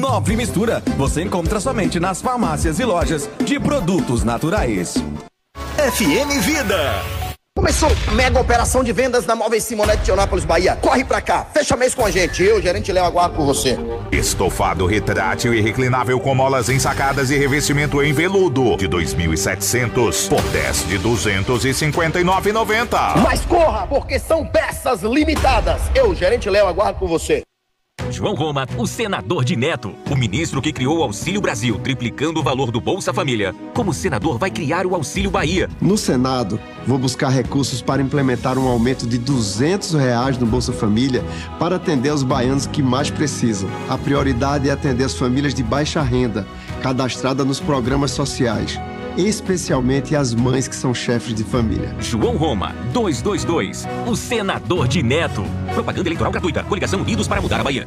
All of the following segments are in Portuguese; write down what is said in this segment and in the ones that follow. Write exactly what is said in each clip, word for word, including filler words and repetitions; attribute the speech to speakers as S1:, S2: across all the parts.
S1: Nove Mistura. Você encontra somente nas farmácias e lojas de produtos naturais.
S2: F M Vida.
S3: Começou mega operação de vendas na Móveis Simonete de Eunápolis, Bahia. Corre pra cá, fecha mês com a gente. Eu, gerente Léo, aguardo por você.
S4: Estofado retrátil e reclinável com molas ensacadas e revestimento em veludo de dois mil e setecentos por dez de duzentos e cinquenta e nove reais e noventa centavos.
S3: Mas corra, porque são peças limitadas. Eu, gerente Léo, aguardo por você.
S5: João Roma, o senador de Neto, o ministro que criou o Auxílio Brasil, triplicando o valor do Bolsa Família. Como senador, vai criar o Auxílio Bahia.
S6: No Senado, vou buscar recursos para implementar um aumento de duzentos reais no Bolsa Família para atender os baianos que mais precisam. A prioridade é atender as famílias de baixa renda, cadastradas nos programas sociais, especialmente as mães que são chefes de família.
S5: João Roma, duzentos e vinte e dois, o senador de Neto. Propaganda eleitoral gratuita. Coligação Unidos para Mudar a Bahia.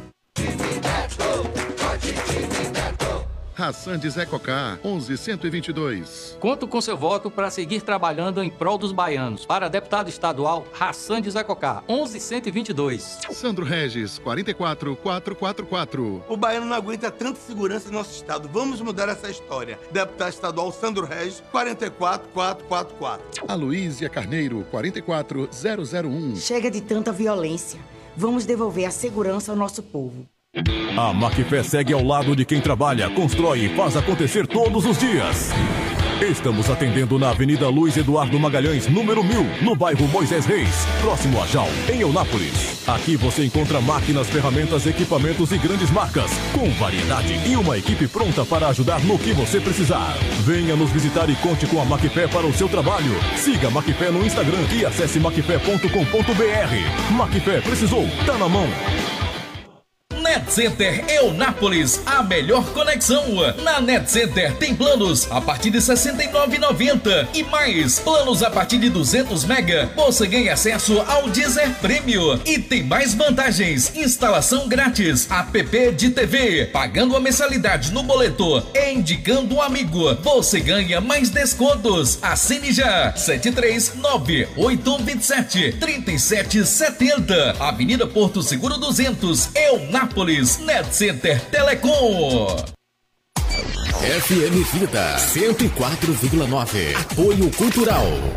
S7: Hassan Zé Cocá, onze cento e vinte e dois.
S8: Conto com seu voto para seguir trabalhando em prol dos baianos. Para deputado estadual, Hassan Zé Cocá, onze cento e vinte e dois.
S7: Sandro Regis, quarenta e quatro, quatrocentos e quarenta e quatro.
S9: O baiano não aguenta tanta segurança no nosso estado. Vamos mudar essa história. Deputado estadual Sandro Regis, quarenta e quatro, quatrocentos e quarenta e quatro.
S7: Aloísia Carneiro, quarenta e quatro, zero zero um.
S10: Chega de tanta violência. Vamos devolver a segurança ao nosso povo.
S11: A Macfé segue ao lado de quem trabalha, constrói e faz acontecer todos os dias. Estamos atendendo na Avenida Luiz Eduardo Magalhães, número mil, no bairro Moisés Reis, próximo a Jal, em Eunápolis. Aqui você encontra máquinas, ferramentas, equipamentos e grandes marcas, com variedade e uma equipe pronta para ajudar no que você precisar. Venha nos visitar e conte com a Macfé para o seu trabalho. Siga a Macfé no Instagram e acesse macfé ponto com ponto br. Macfé, precisou? Tá na mão.
S12: Net Center Eunápolis, a melhor conexão. Na Net Center tem planos a partir de sessenta e nove reais e noventa centavos e mais planos a partir de duzentos mega. Você ganha acesso ao Deezer Premium e tem mais vantagens: instalação grátis, app de T V, pagando a mensalidade no boleto e indicando um amigo. Você ganha mais descontos. Assine já. sete três nove, oito um dois sete, três sete sete zero. Avenida Porto Seguro duzentos, Eunápolis. Net Center Telecom.
S13: F M Vida cento e quatro vírgula nove. Apoio Cultural.